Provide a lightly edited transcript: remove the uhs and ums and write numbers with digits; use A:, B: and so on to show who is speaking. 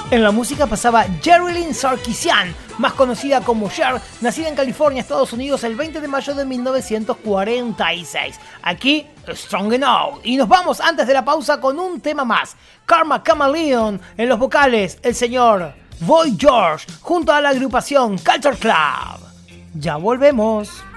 A: En la música pasaba Jerilyn Sarkisian, más conocida como Cher, nacida en California, Estados Unidos, el 20 de mayo de 1946. Aquí, Strong Enough. Y nos vamos antes de la pausa con un tema más. Karma Chameleon, en los vocales, el señor Boy George, junto a la agrupación Culture Club. Ya volvemos.